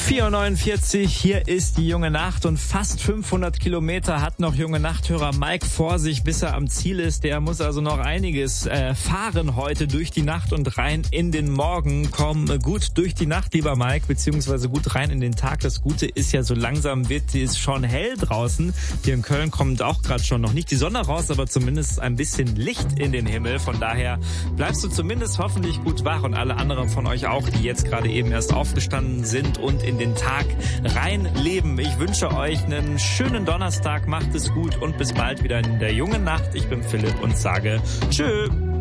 4:49 Uhr, hier ist die Junge Nacht und fast 500 Kilometer hat noch Junge Nachthörer Mike vor sich, bis er am Ziel ist. Der muss also noch einiges fahren heute durch die Nacht und rein in den Morgen. Komm gut durch die Nacht, lieber Mike, beziehungsweise gut rein in den Tag. Das Gute ist ja, so langsam wird es schon hell draußen. Hier in Köln kommt auch gerade schon noch nicht die Sonne raus, aber zumindest ein bisschen Licht in den Himmel. Von daher bleibst du zumindest hoffentlich gut wach und alle anderen von euch auch, die jetzt gerade eben erst aufgestanden sind und in den Tag reinleben. Ich wünsche euch einen schönen Donnerstag, macht es gut und bis bald wieder in der Jungen Nacht. Ich bin Philipp und sage tschö.